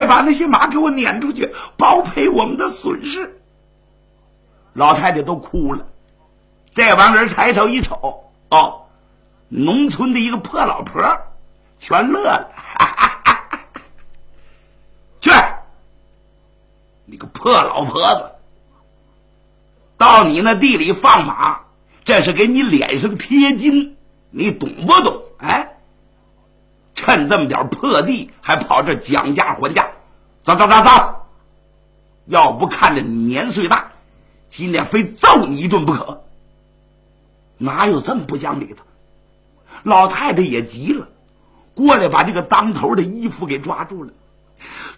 把那些马给我撵出去，包赔我们的损失。老太太都哭了。这帮人抬头一瞅，哦，农村的一个破老婆，全乐了。去，你个破老婆子，到你那地里放马，这是给你脸上贴金，你懂不懂？哎，趁这么点破地还跑这讲价还价，走！要不看着你年岁大，今天非揍你一顿不可。哪有这么不讲理的？老太太也急了，过来把这个当头的衣服给抓住了。